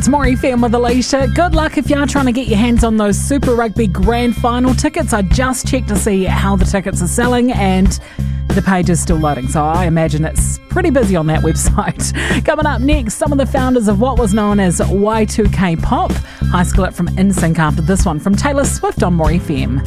It's More FM with Alicia. Good luck if you are trying to get your hands on those Super Rugby Grand Final tickets. I just checked to see how the tickets are selling and the page is still loading, so I imagine it's pretty busy on that website. Coming up next, some of the founders of what was known as Y2K Pop. High School It from NSYNC after this one from Taylor Swift on More FM.